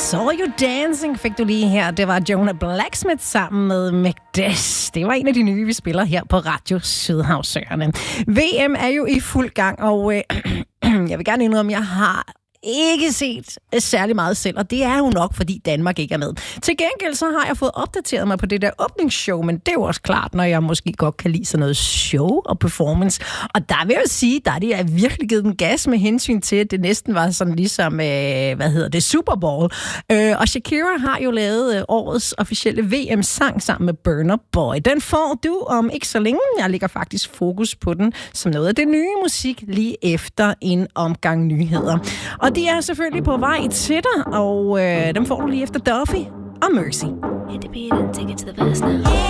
Saw You Dancing fik du lige her. Det var Jonah Blacksmith sammen med McDess. Det var en af de nye, vi spiller her på Radio Sydhavsøerne. VM er jo i fuld gang, og jeg vil gerne indrømme, at jeg har ikke set særlig meget selv, og det er jo nok, fordi Danmark ikke er med. Til gengæld så har jeg fået opdateret mig på det der åbningsshow, men det er jo også klart, når jeg måske godt kan lide sådan noget show og performance. Og der vil jeg sige, der er de virkelig givet den gas med hensyn til, at det næsten var sådan ligesom, Super Bowl. Og Shakira har jo lavet årets officielle VM-sang sammen med Burna Boy. Den får du om ikke så længe. Jeg lægger faktisk fokus på den som noget af det nye musik lige efter en omgang nyheder. Og de er selvfølgelig på vej til dig, og dem får du lige efter Duffy og Mercy. Hit the beat and take it to the verse now.